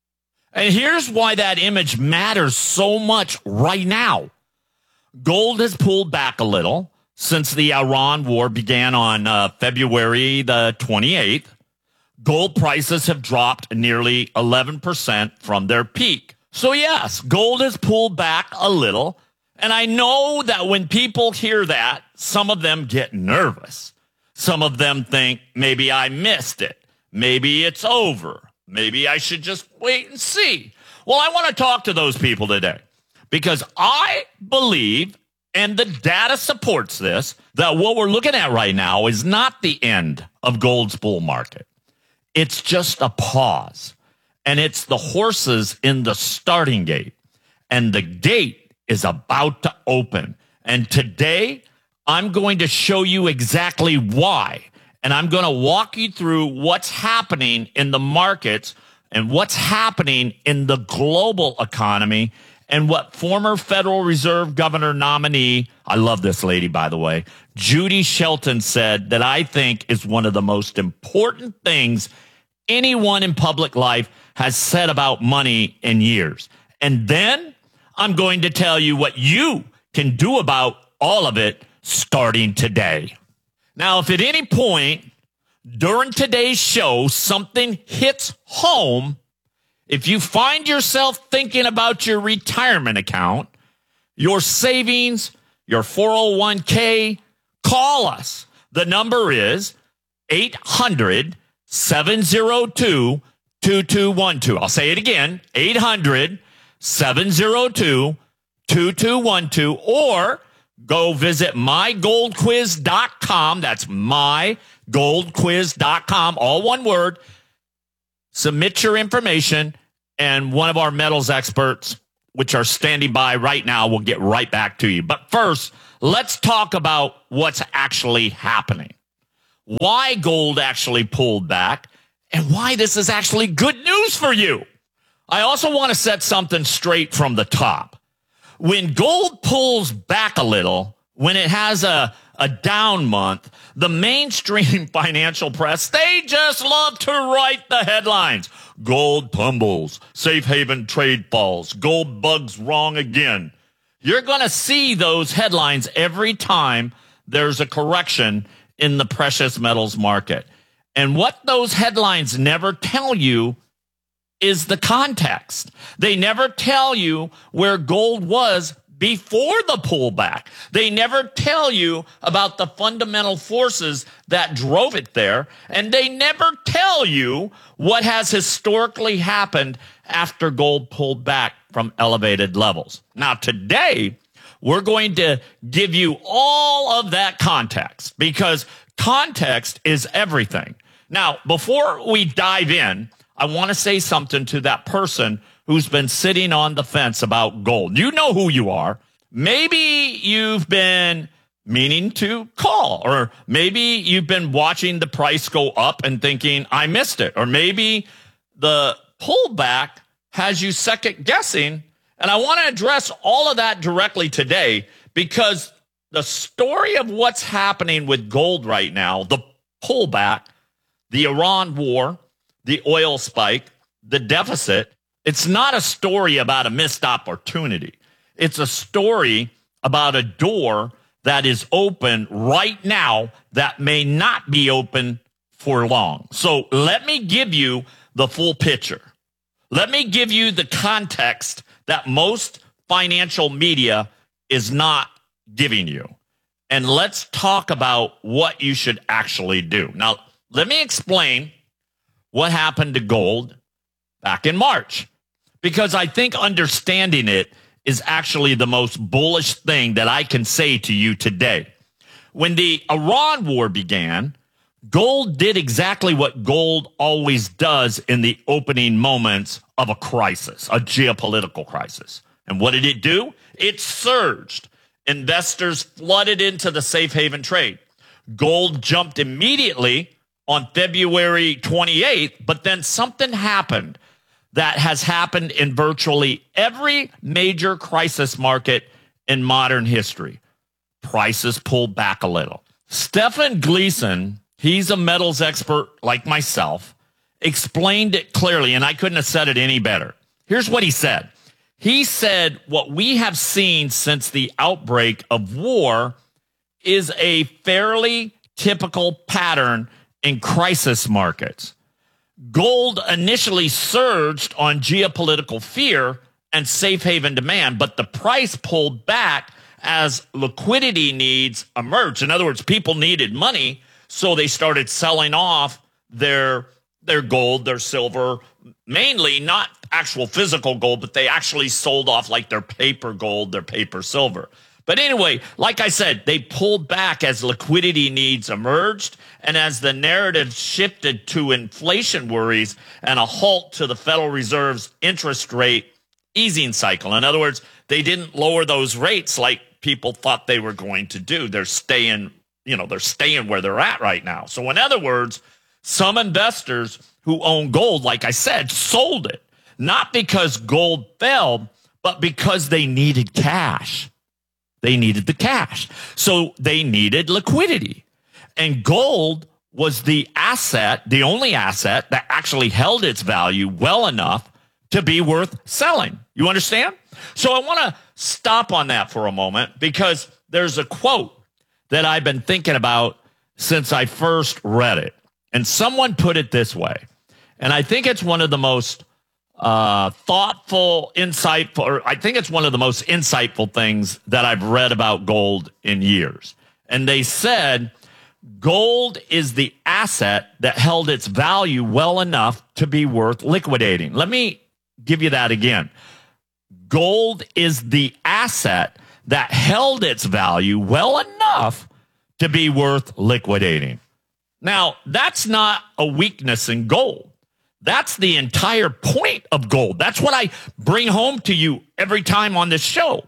And here's why that image matters so much right now. Gold has pulled back a little since the Iran war began on uh, February the twenty-eighth. Gold prices have dropped nearly eleven percent from their peak. So yes, gold has pulled back a little. And I know that when people hear that, some of them get nervous. Some of them think, maybe I missed it. Maybe it's over. Maybe I should just wait and see. Well, I want to talk to those people today because I believe, and the data supports this, that what we're looking at right now is not the end of gold's bull market. It's just a pause. And it's the horses in the starting gate. And the gate is about to open. And today, I'm going to show you exactly why. And I'm going to walk you through what's happening in the markets and what's happening in the global economy and what former Federal Reserve Governor nominee, I love this lady, by the way, Judy Shelton said that I think is one of the most important things anyone in public life has said about money in years. And then I'm going to tell you what you can do about all of it starting today. Now, if at any point during today's show something hits home, If you find yourself thinking about your retirement account, your savings, your four oh one k, call us. The number is eight hundred, seven oh two, two two one two. I'll say it again, eight hundred, seven oh two, two two one two, or go visit my gold quiz dot com. That's my gold quiz dot com, all one word. Submit your information, and one of our metals experts, which are standing by right now, will get right back to you. But first, let's talk about what's actually happening. Why gold actually pulled back, and why this is actually good news for you. I also want to set something straight from the top. When gold pulls back a little, when it has a, a down month, the mainstream financial press, they just love to write the headlines. Gold tumbles, safe haven trade falls, gold bugs wrong again. You're going to see those headlines every time there's a correction in the precious metals market. And what those headlines never tell you is the context. They never tell you where gold was before the pullback. They never tell you about the fundamental forces that drove it there. And they never tell you what has historically happened after gold pulled back from elevated levels. Now, today, we're going to give you all of that context, because context is everything. Now, before we dive in, I want to say something to that person who's been sitting on the fence about gold. You know who you are. Maybe you've been meaning to call, or maybe you've been watching the price go up and thinking, I missed it. Or maybe the pullback has you second guessing. And I want to address all of that directly today, because the story of what's happening with gold right now, the pullback, the Iran war, the oil spike, the deficit, it's not a story about a missed opportunity. It's a story about a door that is open right now that may not be open for long. So let me give you the full picture. Let me give you the context that most financial media is not giving you. And let's talk about what you should actually do. Now, let me explain what happened to gold back in March, because I think understanding it is actually the most bullish thing that I can say to you today. When the Iran war began, gold did exactly what gold always does in the opening moments of a crisis, a geopolitical crisis. And what did it do? It surged. Investors flooded into the safe haven trade. Gold jumped immediately on February twenty-eighth, but then something happened that has happened in virtually every major crisis market in modern history. Prices pulled back a little. Stephen Gleason, he's a metals expert like myself, explained it clearly, and I couldn't have said it any better. Here's what he said. He said, what we have seen since the outbreak of war is a fairly typical pattern in crisis markets. Gold initially surged on geopolitical fear and safe haven demand, but the price pulled back as liquidity needs emerged. In other words, people needed money, so they started selling off their their gold, their silver, mainly not actual physical gold, but they actually sold off like their paper gold, their paper silver. But anyway, like I said, they pulled back as liquidity needs emerged and as the narrative shifted to inflation worries and a halt to the Federal Reserve's interest rate easing cycle. In other words, they didn't lower those rates like people thought they were going to do. They're staying, you know, they're staying where they're at right now. So in other words, some investors who own gold, like I said, sold it, not because gold fell, but because they needed cash. They needed the cash. So they needed liquidity. And gold was the asset, the only asset that actually held its value well enough to be worth selling. You understand? So I want to stop on that for a moment, because there's a quote that I've been thinking about since I first read it. And someone put it this way, and I think it's one of the most uh, thoughtful, insightful, or I think it's one of the most insightful things that I've read about gold in years. And they said gold is the asset that held its value well enough to be worth liquidating. Let me give you that again. Gold is the asset that held its value well enough to be worth liquidating. Now, that's not a weakness in gold. That's the entire point of gold. That's what I bring home to you every time on this show.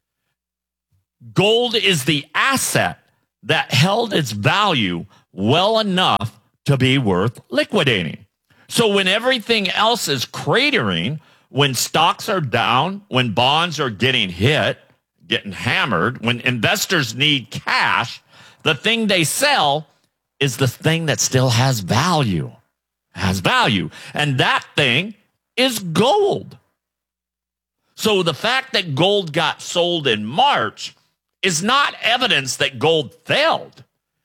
Gold is the asset that held its value well enough to be worth liquidating. So when everything else is cratering, when stocks are down, when bonds are getting hit, getting hammered, when investors need cash, the thing they sell is the thing that still has value. Has value. And that thing is gold. So the fact that gold got sold in March is not evidence that gold failed.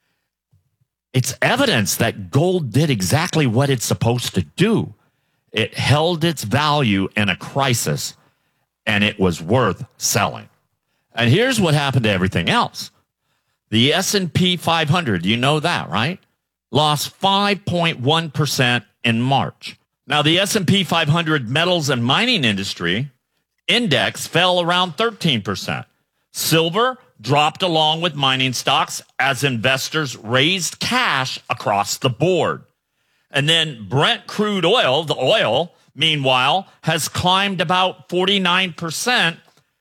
It's evidence that gold did exactly what it's supposed to do. It held its value in a crisis, and it was worth selling. And here's what happened to everything else. The S and P five hundred, you know that, right? Lost five point one percent in March. Now, the S and P five hundred metals and mining industry index fell around thirteen percent. Silver dropped along with mining stocks as investors raised cash across the board. And then Brent crude oil, the oil, meanwhile, has climbed about forty-nine percent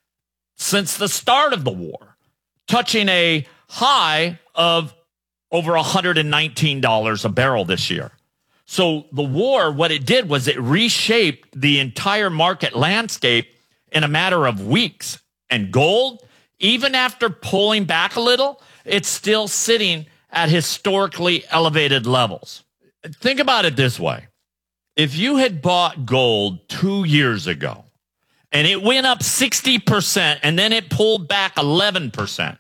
since the start of the war, touching a high of over one hundred nineteen dollars a barrel this year. So the war, what it did was it reshaped the entire market landscape in a matter of weeks. And gold, even after pulling back a little, it's still sitting at historically elevated levels. Think about it this way. If you had bought gold two years ago and it went up sixty percent and then it pulled back eleven percent,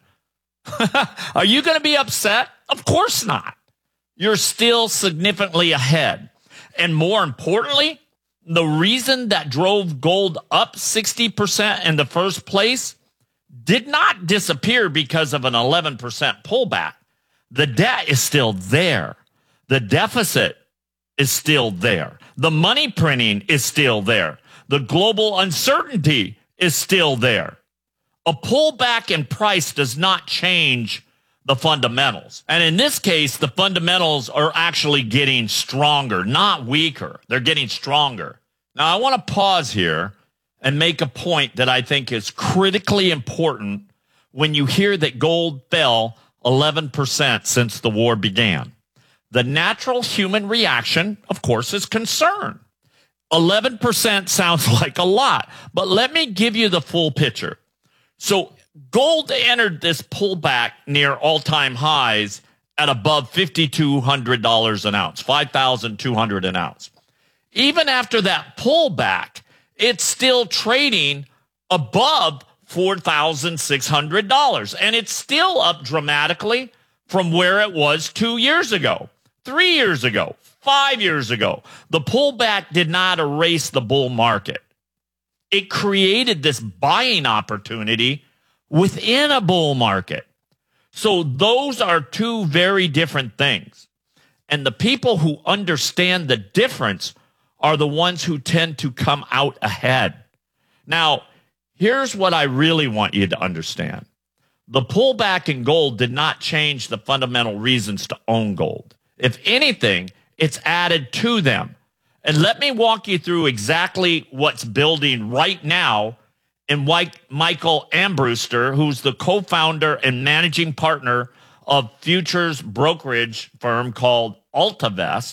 are you going to be upset? Of course not. You're still significantly ahead. And more importantly, the reason that drove gold up sixty percent in the first place did not disappear because of an eleven percent pullback. The debt is still there. The deficit is still there. The money printing is still there. The global uncertainty is still there. A pullback in price does not change the fundamentals. And in this case, the fundamentals are actually getting stronger, not weaker. They're getting stronger. Now, I want to pause here and make a point that I think is critically important when you hear that gold fell eleven percent since the war began. The natural human reaction, of course, is concern. eleven percent sounds like a lot, but let me give you the full picture. So gold entered this pullback near all-time highs at above five thousand two hundred dollars an ounce, five thousand two hundred dollars an ounce. Even after that pullback, it's still trading above four thousand six hundred dollars, and it's still up dramatically from where it was two years ago, three years ago, five years ago. The pullback did not erase the bull market. It created this buying opportunity within a bull market. So those are two very different things. And the people who understand the difference are the ones who tend to come out ahead. Now, here's what I really want you to understand. The pullback in gold did not change the fundamental reasons to own gold. If anything, it's added to them. And let me walk you through exactly what's building right now in Michael Armbruster, who's the co-founder and managing partner of futures brokerage firm called AltaVest.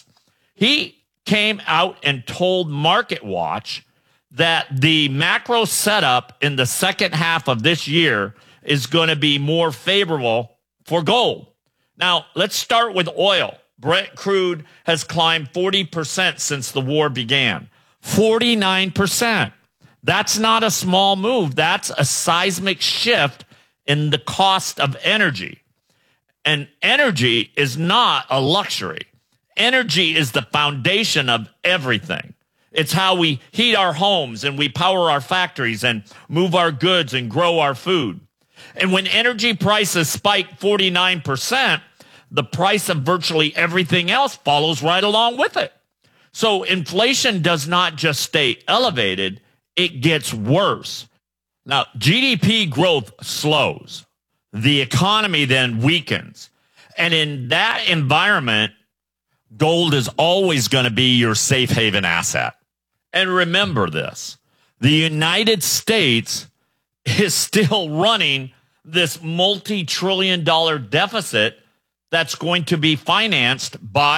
He came out and told MarketWatch that the macro setup in the second half of this year is going to be more favorable for gold. Now, let's start with oil. Brent crude has climbed forty percent since the war began. forty-nine percent. That's not a small move. That's a seismic shift in the cost of energy. And energy is not a luxury. Energy is the foundation of everything. It's how we heat our homes and we power our factories and move our goods and grow our food. And when energy prices spike forty-nine percent, the price of virtually everything else follows right along with it. So inflation does not just stay elevated, it gets worse. Now, G D P growth slows. The economy then weakens. And in that environment, gold is always going to be your safe haven asset. And remember this, the United States is still running this multi-trillion dollar deficit that's going to be financed by